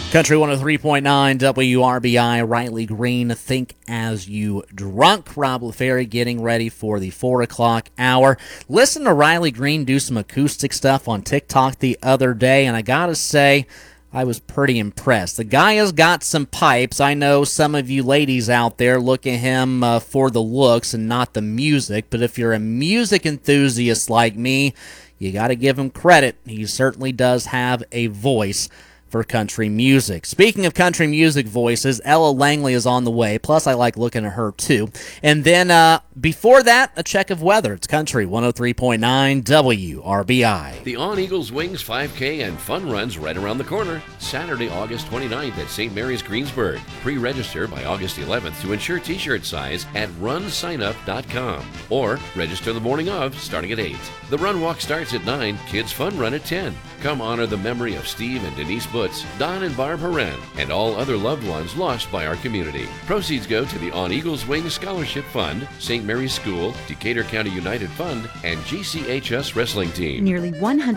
Country 103.9 WRBI, Riley Green, Think As You Drunk. Rob LaFerry getting ready for the 4 o'clock hour. Listen to Riley Green do some acoustic stuff on TikTok the other day, and I gotta say, I was pretty impressed. The guy has got some pipes. I know some of you ladies out there look at him for the looks and not the music, but if you're a music enthusiast like me, you gotta give him credit. He certainly does have a voice for country music. Speaking of country music voices, Ella Langley is on the way. Plus, I like looking at her, too. And then before that, a check of weather. It's Country 103.9 WRBI. The On Eagles Wings 5K and Fun Run's right around the corner. Saturday, August 29th at St. Mary's, Greensburg. Pre-register by August 11th to ensure t-shirt size at runsignup.com. Or register the morning of, starting at 8. The run walk starts at 9. Kids Fun Run at 10. Come honor the memory of Steve and Denise Butz, Don and Barb Horan, and all other loved ones lost by our community. Proceeds go to the On Eagles Wings Scholarship Fund, St. Mary's School, Decatur County United Fund, and GCHS Wrestling Team. Nearly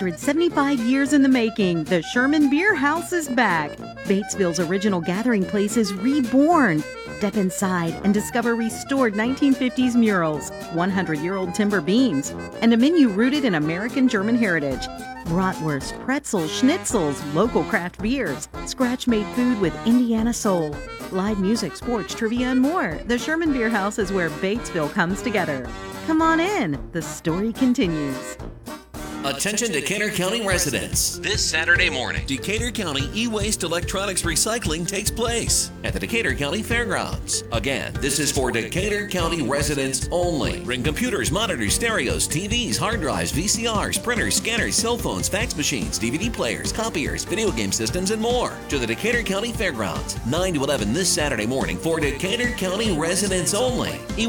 175 years in the making, the Sherman Beer House is back. Batesville's original gathering place is reborn. Step inside and discover restored 1950s murals, 100-year-old timber beams, and a menu rooted in American German heritage. Bratwurst, pretzels, schnitzels, local craft beers, scratch-made food with Indiana soul, live music, sports, trivia, and more. The Sherman Beer House is where Batesville comes together. Come on in. The story continues. Attention Decatur County residents. This Saturday morning, Decatur County e-waste electronics recycling takes place at the Decatur County Fairgrounds. Again, this is for Decatur County residents only. Bring computers, monitors, stereos, TVs, hard drives, VCRs, printers, scanners, cell phones, fax machines, DVD players, copiers, video game systems, and more to the Decatur County Fairgrounds, 9 to 11 this Saturday morning for Decatur County residents only.